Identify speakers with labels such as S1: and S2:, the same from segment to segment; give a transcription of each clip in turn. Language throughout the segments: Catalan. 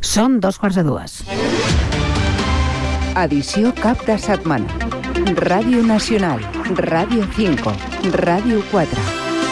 S1: Són 2:15.
S2: Edició cap de setmana. Ràdio Nacional, Ràdio 5, Ràdio 4.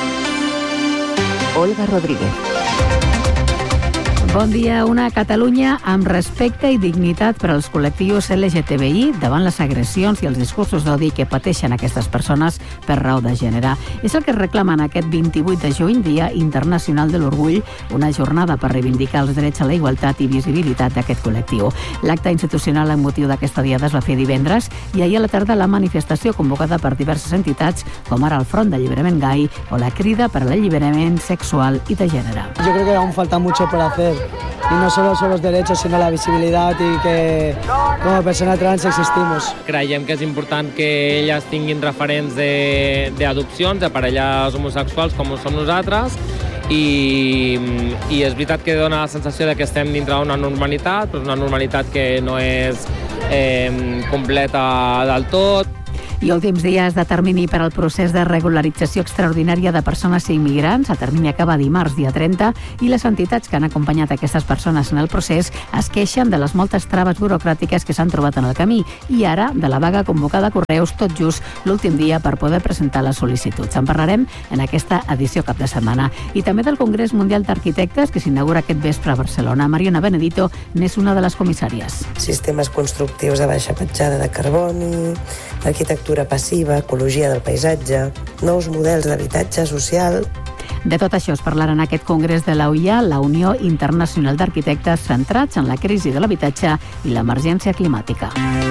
S2: Olga Rodríguez.
S1: Bon dia. Una Catalunya amb respecte i dignitat per als col·lectius LGTBI davant les agressions i els discursos d'odi que pateixen aquestes persones per raó de gènere. És el que reclamen aquest 28 de juny, Dia Internacional de l'Orgull, una jornada per reivindicar els drets a la igualtat i visibilitat d'aquest col·lectiu. L'acte institucional amb motiu d'aquesta diada es va fer divendres i ahir a la tarda la manifestació convocada per diverses entitats, com ara el Front d'Alliberament Gai o la Crida per a l'Alliberament Sexual i de Gènere.
S3: Yo creo que aún falta mucho por hacer. Y no solo son los derechos, sino la visibilidad y que como persona trans existimos.
S4: Creiem que és important que elles tinguin referents d'adopcions, de parelles homosexuals com ho som nosaltres, i és veritat que dona la sensació de que estem dintre d'una normalitat, però una normalitat que no és completa del tot.
S1: I últims dies de termini per al procés de regularització extraordinària de persones i immigrants. El termini acaba dimarts, dia 30, i les entitats que han acompanyat aquestes persones en el procés es queixen de les moltes traves burocràtiques que s'han trobat en el camí i ara de la vaga convocada a Correus tot just l'últim dia per poder presentar les sol·licituds. En parlarem en aquesta edició cap de setmana. I també del Congrés Mundial d'Arquitectes que s'inaugura aquest vespre a Barcelona. Mariona Benedito n'és una de les comissàries.
S5: Sistemes constructius de baixa petjada de carboni, arquitectura passiva, ecologia del paisatge, nous models d'habitatge social.
S1: De tot això es parlarà en aquest congrés de la UIA, la Unió Internacional d'Arquitectes, centrats en la crisi de l'habitatge i l'emergència climàtica.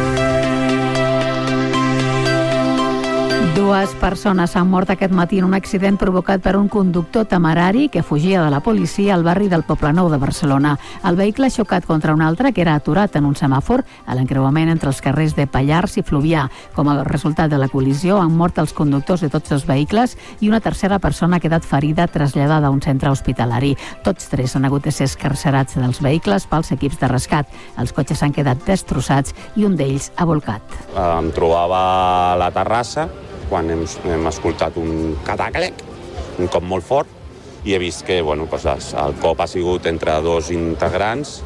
S1: Dues persones han mort aquest matí en un accident provocat per un conductor temerari que fugia de la policia al barri del Poblenou de Barcelona. El vehicle ha xocat contra un altre que era aturat en un semàfor a l'encreuament entre els carrers de Pallars i Fluvià. Com a resultat de la col·lisió han mort els conductors de tots els vehicles i una tercera persona ha quedat ferida traslladada a un centre hospitalari. Tots tres han hagut de ser escarcerats dels vehicles pels equips de rescat. Els cotxes han quedat destrossats i un d'ells ha volcat.
S6: Em trobava a la terrassa quan hem escoltat un catàclec, un cop molt fort, i he vist que el cop ha sigut entre dos integrants,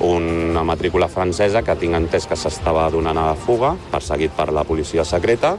S6: una matrícula francesa que tinc entès que s'estava donant a la fuga, perseguit per la policia secreta,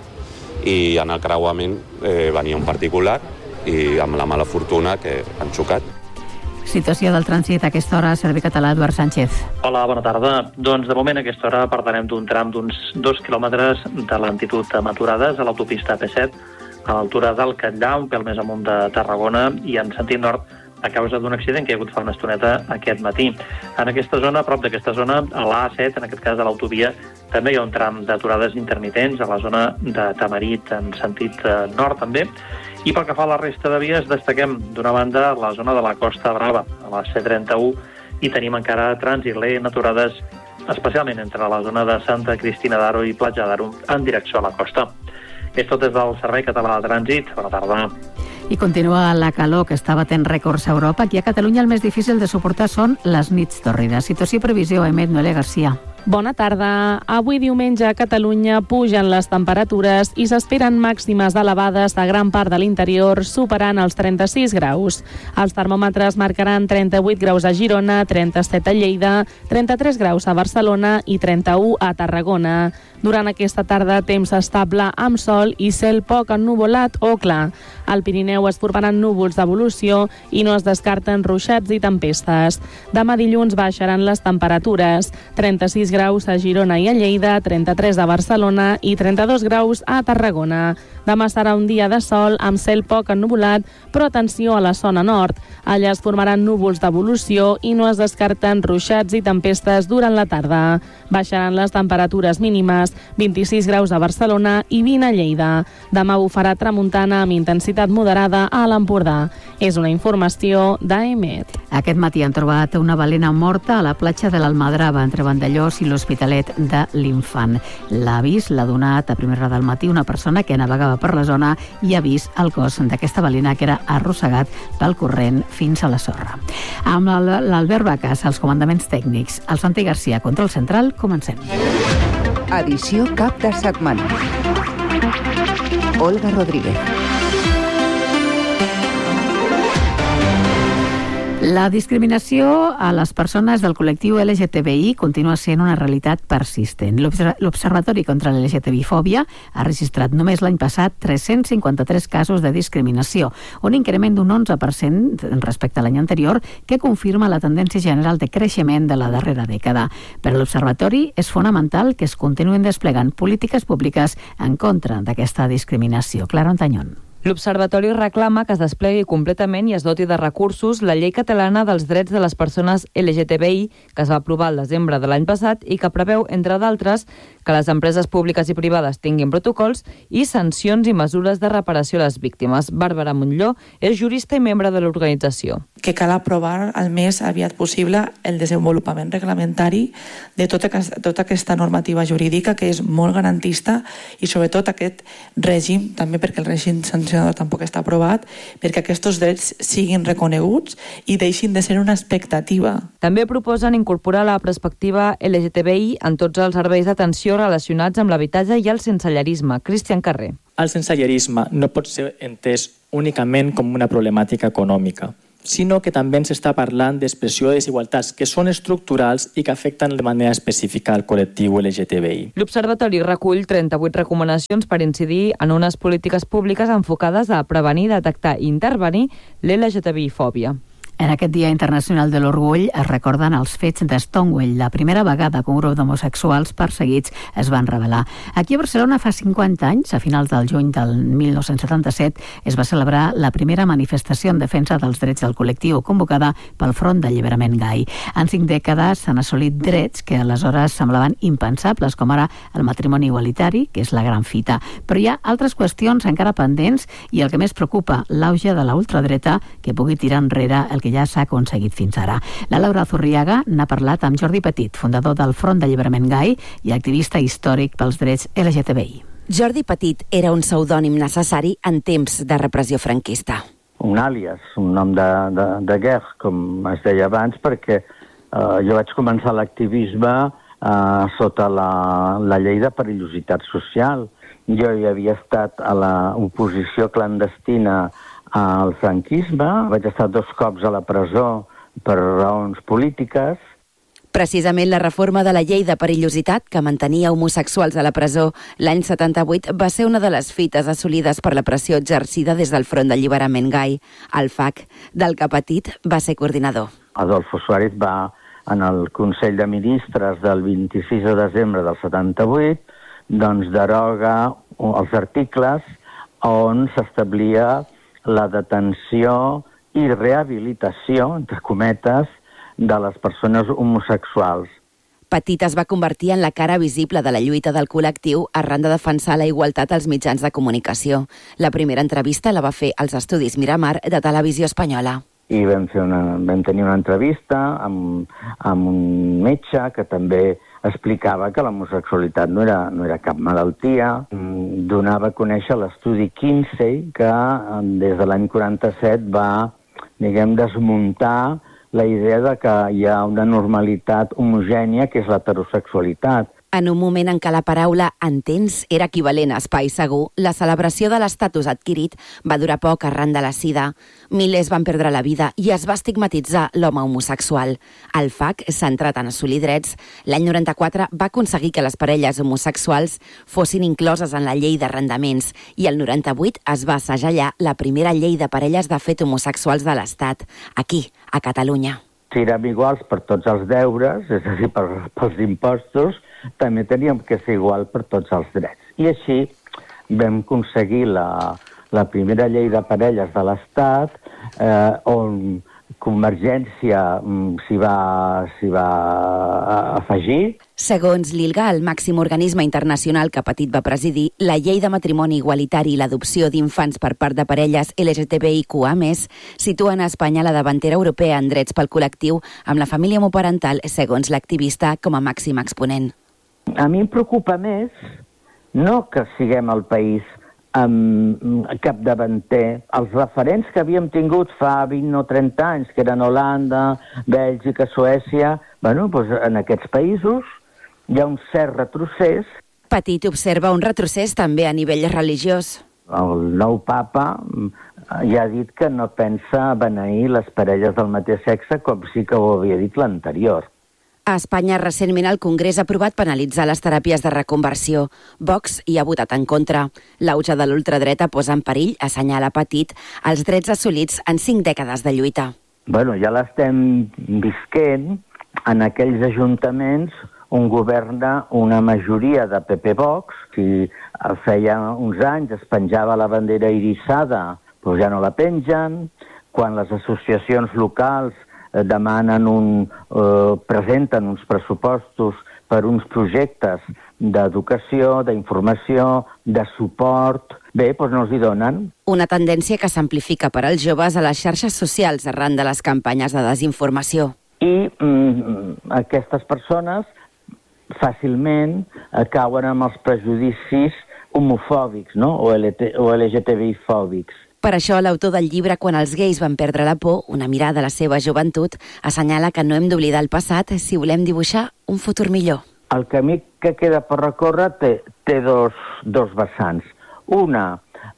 S6: i en el creuament venia un particular i amb la mala fortuna que han xocat.
S1: Situació del trànsit a aquesta hora, Servei Català, Eduard Sánchez.
S7: Hola, bona tarda. Doncs de moment a aquesta hora parlarem d'un tram d'uns 2 quilòmetres de lentitud amb aturades a l'autopista P7 a l'altura del Catllà, un pèl més amunt de Tarragona i en sentit nord a causa d'un accident que hi ha hagut fa una estoneta aquest matí. En aquesta zona, a prop d'aquesta zona, a l'A7, en aquest cas a l'autovia, també hi ha un tram d'aturades intermitents a la zona de Tamarit en sentit nord també. I pel que fa a la resta de vies, destaquem d'una banda la zona de la Costa Brava, a la C31, i tenim encara trànsit lent, aturades especialment entre la zona de Santa Cristina d'Aro i Platja d'Aro en direcció a la costa. És tot des del Servei Català de Trànsit. Bona tarda.
S1: I continua la calor que està batent rècords a Europa. Aquí a Catalunya el més difícil de suportar són les nits tòrrides. Situació i previsió, emet Noelia Garcia.
S8: Bona tarda. Avui diumenge a Catalunya pugen les temperatures i s'esperen màximes elevades a gran part de l'interior, superant els 36 graus. Els termòmetres marcaran 38 graus a Girona, 37 a Lleida, 33 graus a Barcelona i 31 a Tarragona. Durant aquesta tarda, temps estable amb sol i cel poc ennuvolat o clar. Al Pirineu es formaran núvols d'evolució i no es descarten ruixats i tempestes. Demà dilluns baixaran les temperatures, 36 graus a Girona i a Lleida, 33 a Barcelona i 32 graus a Tarragona. Demà serà un dia de sol amb cel poc ennuvolat, però atenció a la zona nord. Allà es formaran núvols d'evolució i no es descarten ruixats i tempestes durant la tarda. Baixaran les temperatures mínimes, 26 graus a Barcelona i 20 a Lleida. Demà bufarà tramuntana amb intensitat moderada a l'Empordà. És una informació d'AEMET.
S1: Aquest matí han trobat una balena morta a la platja de l'Almadrava, entre Vandellós i l'Hospitalet de l'Infant. L'avís l'ha donat a primera hora del matí una persona que navegava per la zona i ha vist el cos d'aquesta balena que era arrossegat pel corrent fins a la sorra. Amb l'Albert Bacas, els comandaments tècnics, el Santi Garcia, control central, comencem.
S2: Edició cap de setmana. Olga Rodríguez.
S1: La discriminació a les persones del col·lectiu LGTBI continua sent una realitat persistent. L'Observatori contra l'LGTBI-fòbia ha registrat només l'any passat 353 casos de discriminació, un increment d'un 11% respecte a l'any anterior, que confirma la tendència general de creixement de la darrera dècada. Per a l'Observatori és fonamental que es continuïn desplegant polítiques públiques en contra d'aquesta discriminació. Clara Ontañón.
S9: L'Observatori reclama que es desplegui completament i es doti de recursos la Llei Catalana dels Drets de les Persones LGTBI, que es va aprovar al desembre de l'any passat i que preveu, entre d'altres, que les empreses públiques i privades tinguin protocols i sancions i mesures de reparació a les víctimes. Bàrbara Montlló és jurista i membre de l'organització.
S10: Que cal aprovar al més aviat possible el desenvolupament reglamentari de tota aquesta normativa jurídica, que és molt garantista, i sobretot aquest règim, també perquè el règim sancionador tampoc està aprovat, perquè aquests drets siguin reconeguts i deixin de ser una expectativa.
S9: També proposen incorporar la perspectiva LGTBI en tots els serveis d'atenció relacionats amb l'habitatge i el sensellarisme. Cristian Carrer.
S11: El sensellarisme no pot ser entès únicament com una problemàtica econòmica, sinó que també ens està parlant d'expressió de desigualtats que són estructurals i que afecten de manera específica al col·lectiu LGTBI.
S9: L'Observatori recull 38 recomanacions per incidir en unes polítiques públiques enfocades a prevenir, detectar i intervenir l'LGTBI-fòbia.
S1: En aquest Dia Internacional de l'Orgull es recorden els fets de Stonewall, la primera vegada que un grup d'homosexuals perseguits es van rebel·lar. Aquí a Barcelona fa 50 anys, a finals del juny del 1977, es va celebrar la primera manifestació en defensa dels drets del col·lectiu, convocada pel Front d'Alliberament Gai. En 5 dècades s'han assolit drets que aleshores semblaven impensables, com ara el matrimoni igualitari, que és la gran fita. Però hi ha altres qüestions encara pendents i el que més preocupa, l'auge de la ultradreta que pugui tirar enrere el que ja s'ha aconseguit fins ara. La Laura Zurriaga n'ha parlat amb Jordi Petit, fundador del Front d'Alliberament Gai i activista històric pels drets LGTBI.
S12: Jordi Petit era un pseudònim necessari en temps de repressió franquista.
S13: Un àlies, un nom de guerra, com es deia abans, perquè jo vaig començar l'activisme sota la llei de perillositat social. Jo hi havia estat a l'oposició clandestina al franquisme, vaig estar 2 cops a la presó per raons polítiques.
S12: Precisament la reforma de la llei de perillositat, que mantenia homosexuals a la presó l'any 78, va ser una de les fites assolides per la pressió exercida des del Front d'Alliberament Gai, el FAC, del que Petit va ser coordinador.
S13: Adolfo Suárez va, en el Consell de Ministres del 26 de desembre del 78, doncs deroga els articles on s'establia la detenció i rehabilitació, entre cometes, de les persones homosexuals.
S12: Petit es va convertir en la cara visible de la lluita del col·lectiu arran de defensar la igualtat als mitjans de comunicació. La primera entrevista la va fer als estudis Miramar de Televisió Espanyola.
S13: I vam tenir una entrevista amb un metge que també explicava que l'homosexualitat no era cap malaltia. Donava a conèixer l'estudi Kinsey, que des de l'any 47 va, desmuntar la idea de que hi ha una normalitat homogènia, que és l'heterosexualitat.
S12: En un moment en què la paraula entens era equivalent a espai segur, la celebració de l'estatus adquirit va durar poc arran de la sida. Milers van perdre la vida i es va estigmatitzar l'home homosexual. El FAC, centrat en assolir drets, l'any 94 va aconseguir que les parelles homosexuals fossin incloses en la llei d'arrendaments i el 98 es va segellar la primera llei de parelles de fet homosexuals de l'Estat, aquí, a Catalunya.
S13: Si érem iguals per tots els deures, és a dir, pels impostos, també teníem que ser igual per tots els drets. I així vam aconseguir la primera llei de parelles de l'Estat, on Convergència s'hi va afegir.
S12: Segons l'ILGA, el màxim organisme internacional que Petit va presidir, la llei de matrimoni igualitari i l'adopció d'infants per part de parelles LGTBIQA+, situen a Espanya la davantera europea en drets pel col·lectiu amb la família homoparental, segons l'activista, com a màxim exponent.
S13: A mi em preocupa més no que siguem el país capdavanter. Els referents que havíem tingut fa 20 o 30 anys, que eren Holanda, Bèlgica, Suècia, en aquests països hi ha un cert retrocés.
S12: Petit observa un retrocés també a nivell religiós.
S13: El nou papa ja ha dit que no pensa beneir les parelles del mateix sexe, com sí que ho havia dit l'anterior.
S12: A Espanya, recentment, el Congrés ha aprovat penalitzar les teràpies de reconversió. Vox hi ha votat en contra. L'auge de l'ultradreta posa en perill, assenyala Petit, els drets assolits en 5 dècades de lluita.
S13: Bueno, ja l'estem visquent en aquells ajuntaments on governa una majoria de PP-Vox. Si feia uns anys es penjava la bandera iriçada, doncs ja no la pengen. Quan les associacions locals presenten uns pressupostos per uns projectes d'educació, d'informació, de suport, bé, doncs no els hi donen.
S12: Una tendència que s'amplifica per als joves a les xarxes socials arran de les campanyes de desinformació.
S13: I aquestes persones fàcilment cauen amb els prejudicis homofòbics, no? o LGTBI-fòbics.
S12: Per això, l'autor del llibre Quan els gais van perdre la por, una mirada a la seva joventut, assenyala que no hem d'oblidar el passat si volem dibuixar un futur millor.
S13: El camí que queda per recórrer té dos vessants. Una,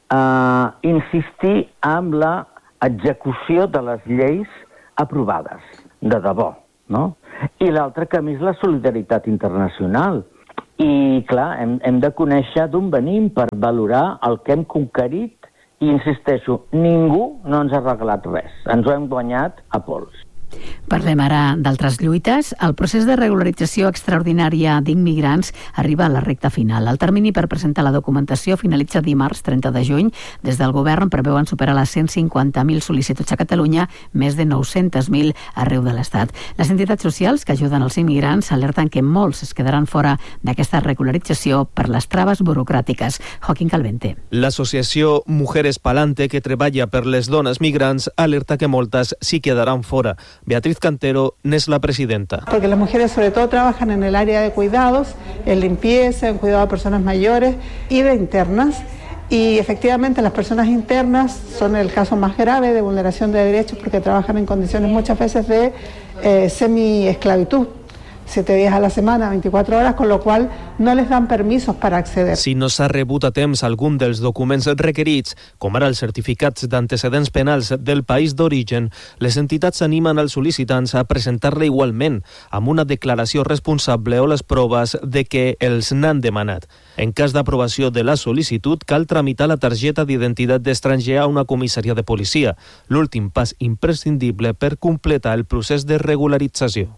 S13: insistir en la execució de les lleis aprovades, de debò, no? I l'altre camí és la solidaritat internacional. I, clar, hem de conèixer d'on venim per valorar el que hem conquerit. I insisteixo, ningú no ens ha regalat res. Ens ho hem guanyat a pols.
S1: Parlem ara d'altres lluites. El procés de regularització extraordinària d'immigrants arriba a la recta final. El termini per presentar la documentació finalitza dimarts 30 de juny. Des del govern preveuen superar les 150.000 sol·licituds a Catalunya, més de 900.000 arreu de l'Estat. Les entitats socials que ajuden els immigrants alerten que molts es quedaran fora d'aquesta regularització per les traves burocràtiques. Joaquín Calvente.
S14: L'associació Mujeres Palante, que treballa per les dones migrants, alerta que moltes s'hi quedaran fora. Beatriz Cantero es la presidenta.
S15: Porque las mujeres sobre todo trabajan en el área de cuidados, en limpieza, en cuidado de personas mayores y de internas. Y efectivamente las personas internas son el caso más grave de vulneración de derechos porque trabajan en condiciones muchas veces de semi-esclavitud. 7 días a la semana, 24 horas, con lo cual no les dan permisos para acceder.
S14: Si no s'ha rebut a temps algun dels documents requerits, com ara els certificats d'antecedents penals del país d'origen, les entitats animen els sol·licitants a presentar-la igualment, amb una declaració responsable o les proves de que els n'han demanat. En cas d'aprovació de la sol·licitud, cal tramitar la targeta d'identitat d'estranger a una comissaria de policia, l'últim pas imprescindible per completar el procés de regularització.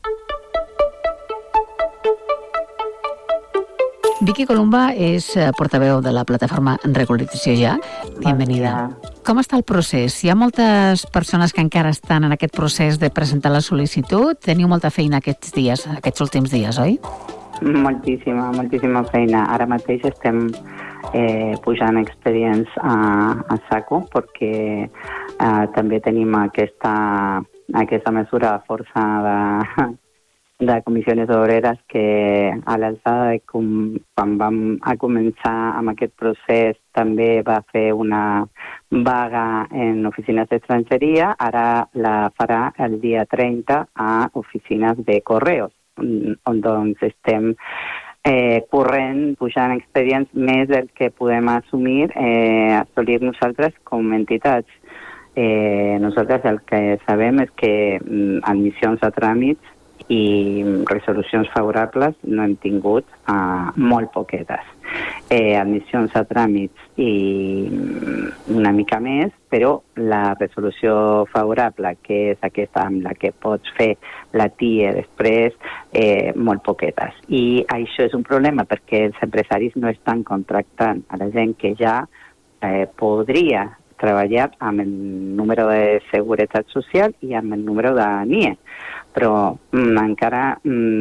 S1: Vicky Columba és portaveu de la plataforma Regularització Ja. Bienvenida. Com està el procés? Hi ha moltes persones que encara estan en aquest procés de presentar la sol·licitud. Teniu molta feina aquests dies, aquests últims dies, oi?
S16: Moltíssima feina. Ara mateix estem pujant expedients a saco perquè també tenim aquesta mesura de força de comissions obreres que a l'alçada de quan vam a començar amb aquest procés també va fer una vaga en oficines d'estrangeria, ara la farà el dia 30 a oficines de correus, on doncs estem corrent, pujant expedients més del que podem assolir nosaltres com entitats. Nosaltres el que sabem és que admissions a tràmits i resolucions favorables no hem tingut molt poquetes. Admissions a tràmits i una mica més, però la resolució favorable, que és aquesta amb la que pots fer la TIE després, molt poquetes. I això és un problema perquè els empresaris no estan contractant a la gent que ja podria treballar amb el número de seguretat social i amb el número de NIE. Però encara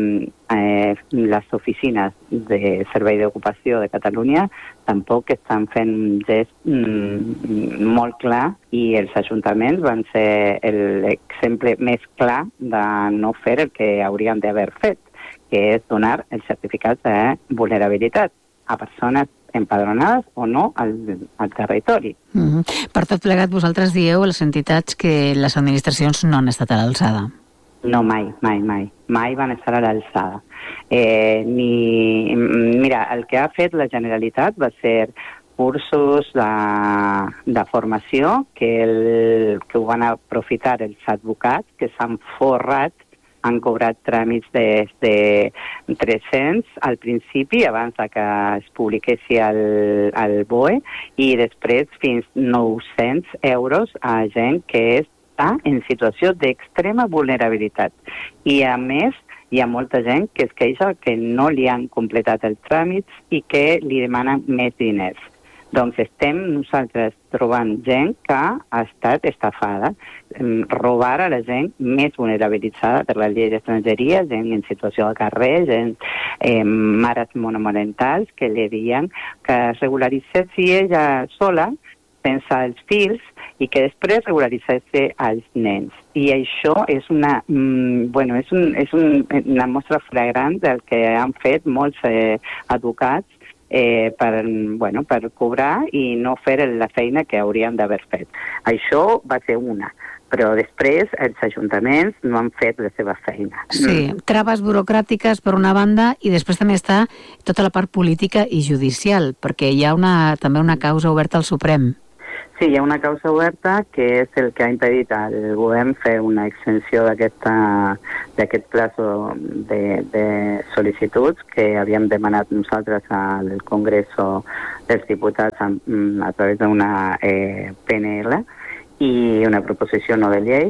S16: les oficines de Servei d'Ocupació de Catalunya tampoc estan fent un gest molt clar i els ajuntaments van ser l'exemple més clar de no fer el que haurien d'haver fet, que és donar els certificats de vulnerabilitat a persones empadronades o no al territori.
S1: Per tot plegat, vosaltres dieu a les entitats que les administracions no han estat a l'alçada.
S16: No, mai van estar a l'alçada. Mira, el que ha fet la Generalitat va ser cursos de formació que ho van aprofitar els advocats que s'han forrat, han cobrat tràmits de 300 al principi, abans que es publiquessi el BOE, i després fins 900 euros a gent que està en situació d'extrema vulnerabilitat. I a més, hi ha molta gent que es queixa que no li han completat els tràmits i que li demanen més diners. Doncs estem nosaltres trobant gent que ha estat estafada, robar a la gent més vulnerabilitzada per la llei d'estrangeria, gent en situació de carrer, gent mares monomarentals que li diuen que regularitzessi ella sola, sense els fills, i que després regularitzessi els nens. I això és una mostra flagrant del que han fet molts advocats per cobrar i no fer la feina que haurien d'haver fet. Això va ser una, però després els ajuntaments no han fet la seva feina.
S1: Sí, traves burocràtiques per una banda i després també està tota la part política i judicial, perquè hi ha també una causa oberta al Suprem.
S16: Sí, hi ha una causa oberta que és el que ha impedit al govern fer una extensió d'aquest plazo de sol·licituds que havíem demanat nosaltres al Congrés dels Diputats a través d'una PNL i una proposició no de llei,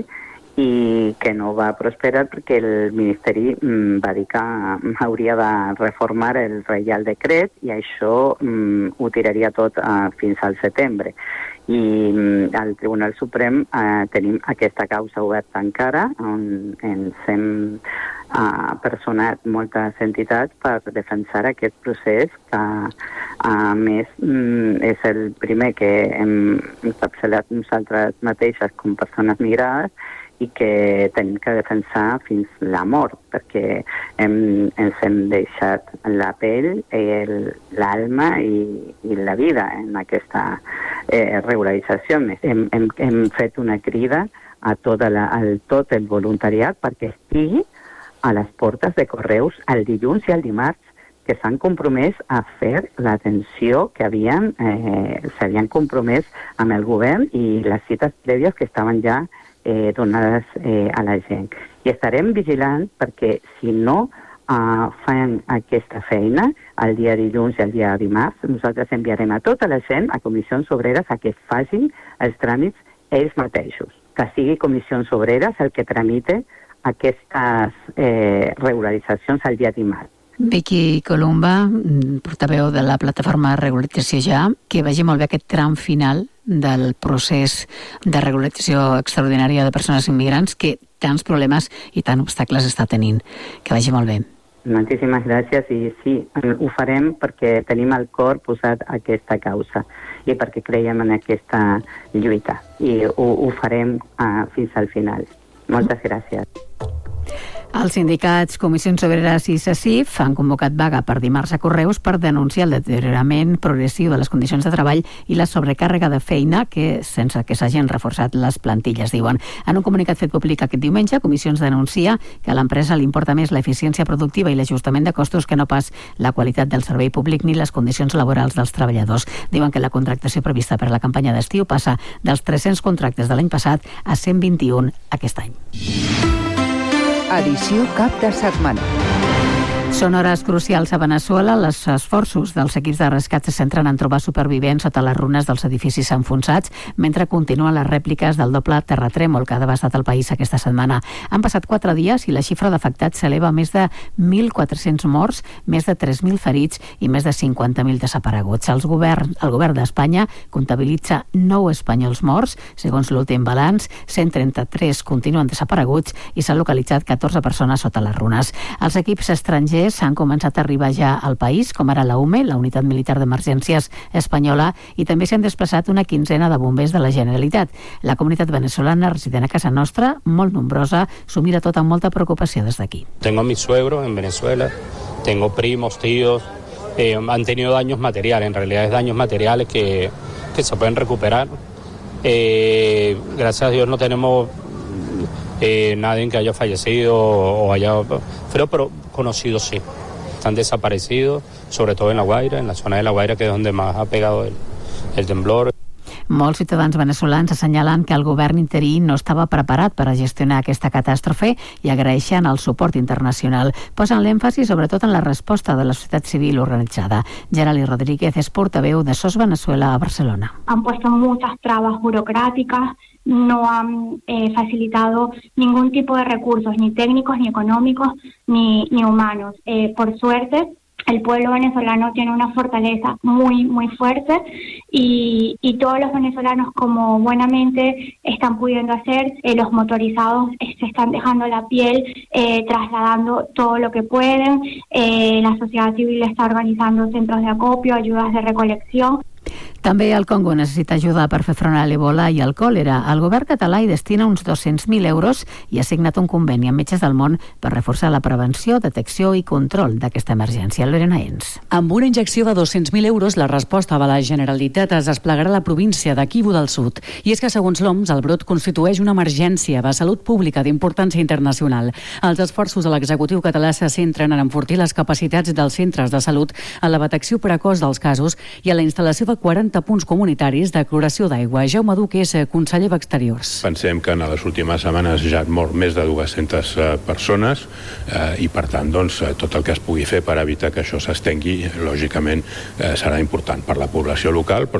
S16: i que no va prosperar perquè el Ministeri va dir que hauria de reformar el Reial Decret i això ho tiraria tot fins al setembre. I al Tribunal Suprem tenim aquesta causa oberta encara, on ens hem personat moltes entitats per defensar aquest procés que a més és el primer que hem encapçalat nosaltres mateixes com persones migrades i que tenim que defensar fins la mort, perquè ens hem deixat la pell, l'alma i la vida en aquesta regularització. Hem fet una crida a tot el voluntariat perquè estigui a les portes de Correus el dilluns i el dimarts, que s'han compromès a fer l'atenció que s'havien compromès amb el govern i les cites prèvies que estaven ja donades a la gent. I estarem vigilant perquè si no fan aquesta feina el dia dilluns i el dia dimarts, nosaltres enviarem a tota la gent, a Comissions Obreres, a que facin els tràmits ells mateixos. Que sigui Comissions Obreres el que tramite aquestes regularitzacions el dia dimarts.
S1: Vicky Columba, portaveu de la plataforma Regularització Ja, que vagi molt bé aquest tram final del procés de regularització extraordinària de persones immigrants que tants problemes i tants obstacles està tenint. Que vagi molt bé.
S16: Moltíssimes gràcies i sí, ho farem perquè tenim el cor posat a aquesta causa i perquè creiem en aquesta lluita i ho farem fins al final. Moltes gràcies.
S1: Els sindicats Comissions Obreres i SACIF han convocat vaga per dimarts a Correus per denunciar el deteriorament progressiu de les condicions de treball i la sobrecàrrega de feina sense que s'hagin reforçat les plantilles, diuen. En un comunicat fet públic aquest diumenge, Comissions denuncia que a l'empresa li importa més l'eficiència productiva i l'ajustament de costos que no pas la qualitat del servei públic ni les condicions laborals dels treballadors. Diuen que la contractació prevista per a la campanya d'estiu passa dels 300 contractes de l'any passat a 121 aquest any.
S2: Edició cap de setmana.
S1: Són hores crucials a Veneçuela. Els esforços dels equips de rescat se centren en trobar supervivents sota les runes dels edificis enfonsats, mentre continuen les rèpliques del doble terratrèmol que ha devastat el país aquesta setmana. Han passat 4 dies i la xifra d'afectats s'eleva a més de 1.400 morts, més de 3.000 ferits i més de 50.000 desapareguts. El govern d'Espanya comptabilitza 9 espanyols morts, segons l'últim balanç, 133 continuen desapareguts i s'han localitzat 14 persones sota les runes. Els equips estrangers han començat a arribar ja al país, com ara la UME, la Unitat Militar d'Emergències espanyola, i també s'han desplaçat una quinzena de bombers de la Generalitat. La comunitat venezolana resident a casa nostra, molt nombrosa, s'ho mira tot amb molta preocupació des d'aquí.
S17: Tengo a mi suegro en Venezuela, tengo primos, tíos, han tenido daños materiales, en realidad es daños materiales que se pueden recuperar. Gracias a Dios no tenemos nadie que haya fallecido o haya... Pero conocidos sí. Están desaparecidos, sobre todo en La Guaira, en la zona de La Guaira, que es donde más ha pegado el temblor.
S1: Molts ciutadans veneçolans assenyalen que el govern interí no estava preparat per a gestionar aquesta catàstrofe i agraeixen el suport internacional. Posen l'èmfasi sobretot en la resposta de la societat civil organitzada. Gerali Rodríguez és portaveu de SOS Venezuela a Barcelona.
S18: Han puesto muchas trabas burocráticas, no han facilitado ningún tipo de recursos, ni técnicos, ni económicos, ni humanos. Por suerte, el pueblo venezolano tiene una fortaleza muy, muy fuerte y todos los venezolanos, como buenamente están pudiendo hacer, los motorizados se están dejando la piel, trasladando todo lo que pueden. La sociedad civil está organizando centros de acopio, ayudas de recolección.
S1: També el Congo necessita ajuda per fer front a l'Ebola i al còlera. El govern català hi destina uns 200.000 euros i ha signat un conveni amb Metges del Món per reforçar la prevenció, detecció i control d'aquesta emergència. Lorena Ens.
S19: Amb una injecció de 200.000 euros, la resposta de la Generalitat es desplegarà a la província de Kivu del Sud. I és que, segons l'OMS, el brot constitueix una emergència de salut pública d'importància internacional. Els esforços de l'executiu català se centren en enfortir les capacitats dels centres de salut, a la detecció precoç dels casos i a la instal·lació de 40 punts comunitaris de cloració d'aigua. Jaume Duc és conseller d'Exteriors.
S20: Pensem que en les últimes setmanes ja han mort més de 200 persones i, per tant, tot el que es pugui fer per evitar que això s'estengui, lògicament, serà important per la població local, però